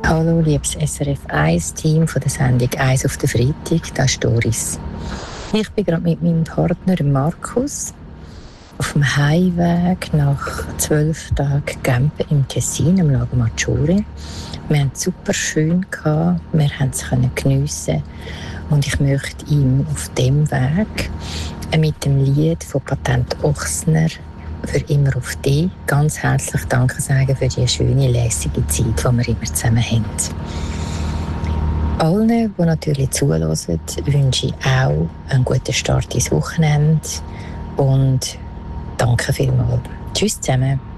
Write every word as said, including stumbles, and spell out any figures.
Hallo, liebes S R F eins Team von der Sendung «eins auf den Freitag», das ist Doris. Ich bin gerade mit meinem Partner Markus auf dem Heimweg nach zwölf Tagen Campen im Tessin, am Lago Maggiore. Wir haben es super schön gehabt, wir konnten es geniessen und ich möchte ihm auf dem Weg mit dem Lied von Patent Ochsner «Für immer auf dich» ganz herzlich Danke sagen für die schöne, lässige Zeit, die wir immer zusammen haben. Allen, die natürlich zuhören, wünsche ich auch einen guten Start ins Wochenende und danke vielmals. Tschüss zusammen.